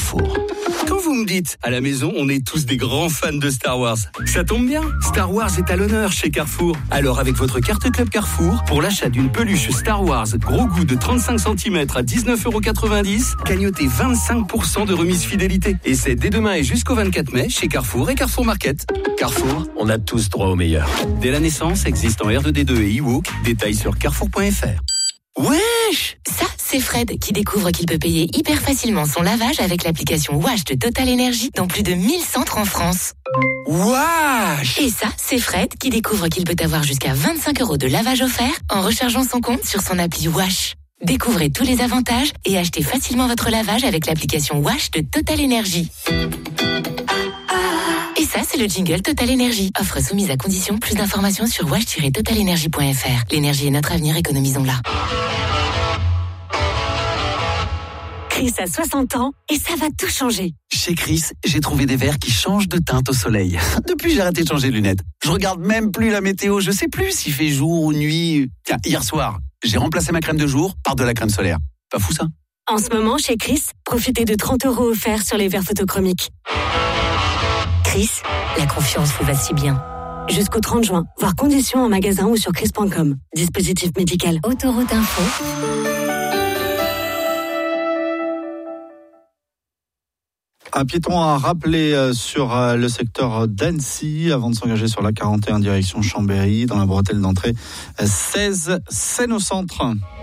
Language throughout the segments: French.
Carrefour. Quand vous me dites, à la maison, on est tous des grands fans de Star Wars, ça tombe bien. Star Wars est à l'honneur chez Carrefour. Alors avec votre carte Club Carrefour, pour l'achat d'une peluche Star Wars gros goût de 35 cm à 19,90 €, cagnotez 25% de remise fidélité. Et c'est dès demain et jusqu'au 24 mai chez Carrefour et Carrefour Market. Carrefour, on a tous droit au meilleur. Dès la naissance, existe en R2D2 et e-Walk. Détails sur carrefour.fr. Wesh! Ça, c'est Fred qui découvre qu'il peut payer hyper facilement son lavage avec l'application Wash de Total Energy dans plus de 1000 centres en France. Wesh! Et ça, c'est Fred qui découvre qu'il peut avoir jusqu'à 25 € de lavage offert en rechargeant son compte sur son appli Wash. Découvrez tous les avantages et achetez facilement votre lavage avec l'application Wash de Total Energy. Et ça, c'est le jingle Total Energy. Offre soumise à condition. Plus d'informations sur wash-totalenergy.fr. L'énergie est notre avenir, économisons-la. Chris a 60 ans et ça va tout changer. Chez Chris, j'ai trouvé des verres qui changent de teinte au soleil. Depuis, j'ai arrêté de changer de lunettes. Je regarde même plus la météo. Je sais plus s'il fait jour ou nuit. Tiens, hier soir, j'ai remplacé ma crème de jour par de la crème solaire. Pas fou ça? En ce moment, chez Chris, profitez de 30 € offerts sur les verres photochromiques. Chris, la confiance vous va si bien. Jusqu'au 30 juin, voir conditions en magasin ou sur chris.com. Dispositif médical. Autoroute Info. Un piéton à rappeler sur le secteur d'Annecy avant de s'engager sur la 41 direction Chambéry dans la bretelle d'entrée 16 Seine au centre.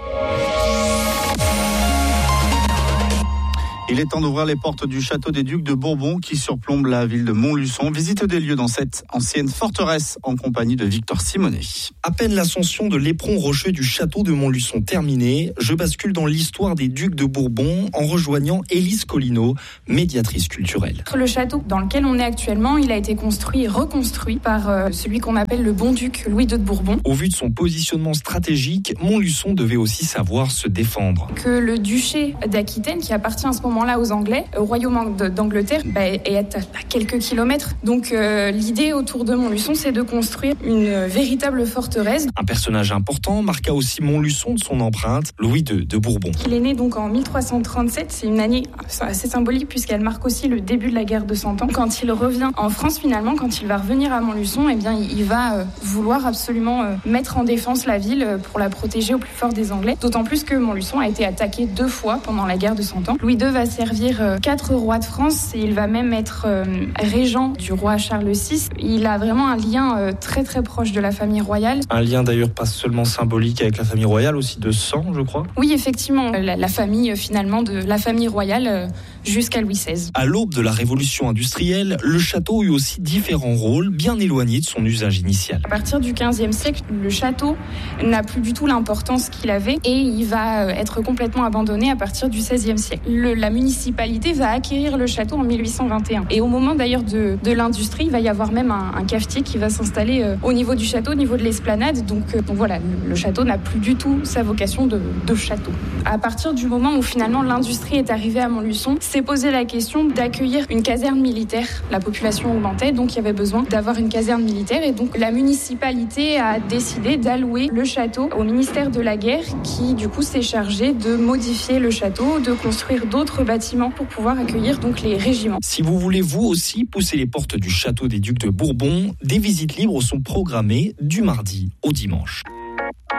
Il est temps d'ouvrir les portes du château des Ducs de Bourbon qui surplombe la ville de Montluçon. Visite des lieux dans cette ancienne forteresse en compagnie de Victor Simonet. À peine l'ascension de l'éperon rocheux du château de Montluçon terminée, je bascule dans l'histoire des Ducs de Bourbon en rejoignant Élise Collineau, médiatrice culturelle. Le château dans lequel on est actuellement, il a été construit et reconstruit par celui qu'on appelle le bon duc Louis II de Bourbon. Au vu de son positionnement stratégique, Montluçon devait aussi savoir se défendre. Que le duché d'Aquitaine, qui appartient à ce moment-là aux Anglais, au royaume d'Angleterre, est à quelques kilomètres. Donc l'idée autour de Montluçon, c'est de construire une véritable forteresse. Un personnage important marqua aussi Montluçon de son empreinte, Louis II de Bourbon. Il est né donc en 1337, c'est une année assez symbolique puisqu'elle marque aussi le début de la guerre de 100 ans. Quand il revient en France finalement, quand il va revenir à Montluçon, eh bien il va vouloir absolument mettre en défense la ville pour la protéger au plus fort des Anglais. D'autant plus que Montluçon a été attaqué 2 fois pendant la guerre de 100 ans. Louis II va servir 4 rois de France et il va même être régent du roi Charles VI. Il a vraiment un lien très très proche de la famille royale. Un lien d'ailleurs pas seulement symbolique avec la famille royale, aussi de sang, je crois. Oui, effectivement, la famille finalement de la famille royale jusqu'à Louis XVI. À l'aube de la révolution industrielle, le château eut aussi différents rôles bien éloignés de son usage initial. À partir du XVe siècle, le château n'a plus du tout l'importance qu'il avait et il va être complètement abandonné à partir du XVIe siècle. La municipalité va acquérir le château en 1821. Et au moment d'ailleurs de l'industrie, il va y avoir même un cafetier qui va s'installer au niveau du château, au niveau de l'esplanade. Donc voilà, le château n'a plus du tout sa vocation de château. À partir du moment où finalement l'industrie est arrivée à Montluçon, s'est posé la question d'accueillir une caserne militaire. La population augmentait, donc il y avait besoin d'avoir une caserne militaire. Et donc la municipalité a décidé d'allouer le château au ministère de la Guerre qui du coup s'est chargé de modifier le château, de construire d'autres bâtiments pour pouvoir accueillir donc les régiments. Si vous voulez vous aussi pousser les portes du château des Ducs de Bourbon, des visites libres sont programmées du mardi au dimanche.